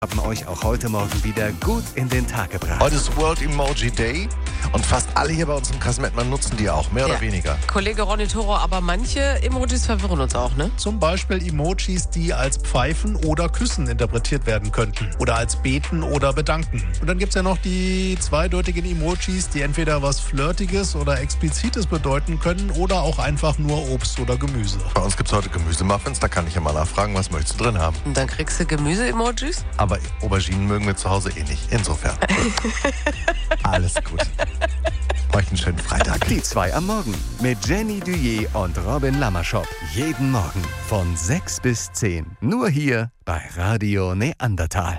haben euch auch heute Morgen wieder gut in den Tag gebracht. Heute ist World Emoji Day und fast alle hier bei uns im Kreis Mettmann nutzen die auch, mehr oder weniger. Kollege Ronny Toro, aber manche Emojis verwirren uns auch, ne? Zum Beispiel Emojis, die als Pfeifen oder Küssen interpretiert werden könnten. Oder als Beten oder Bedanken. Und dann gibt es ja noch die zweideutigen Emojis, die entweder was Flirtiges oder Explizites bedeuten können oder auch einfach nur Obst oder Gemüse. Bei uns gibt es heute Gemüsemuffins, da kann ich ja mal nachfragen, was möchtest du drin haben? Und dann kriegst du Gemüse-Emojis? Aber Auberginen mögen wir zu Hause eh nicht. Insofern. Alles gut. Euch einen schönen Freitag. Die 2 am Morgen mit Jenny Duyé und Robin Lammerschop. Jeden Morgen von 6 bis 10. Nur hier bei Radio Neandertal.